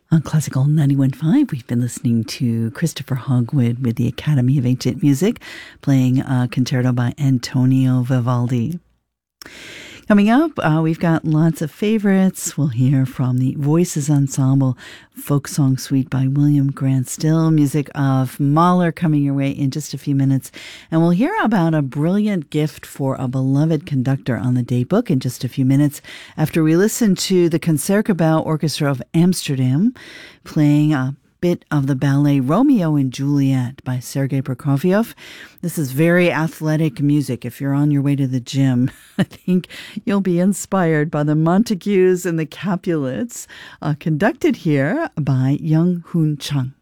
On Classical 91.5, we've been listening to Christopher Hogwood with the Academy of Ancient Music, playing a concerto by Antonio Vivaldi. Coming up, we've got lots of favorites. We'll hear from the Voices Ensemble Folk Song Suite by William Grant Still, music of Mahler coming your way in just a few minutes. And we'll hear about a brilliant gift for a beloved conductor on the daybook in just a few minutes after we listen to the Concertgebouw Orchestra of Amsterdam playing a bit of the ballet Romeo and Juliet by Sergei Prokofiev. This is very athletic music. If you're on your way to the gym, I think you'll be inspired by the Montagues and the Capulets, conducted here by Young Hoon Chung.